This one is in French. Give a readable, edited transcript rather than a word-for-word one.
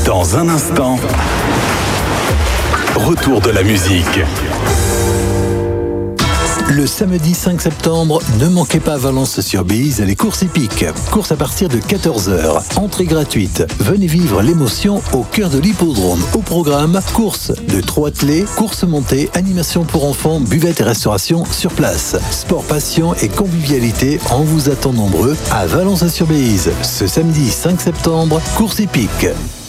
Dans un instant, retour de la musique. Le samedi 5 septembre, ne manquez pas à Valence-sur-Bise les courses hippiques. Course à partir de 14h. Entrée gratuite. Venez vivre l'émotion au cœur de l'hippodrome. Au programme, course de trot attelé, course montée, animation pour enfants, buvette et restauration sur place. Sport passion et convivialité, on vous attend nombreux à Valence-sur-Bise. Ce samedi 5 septembre, course hippique.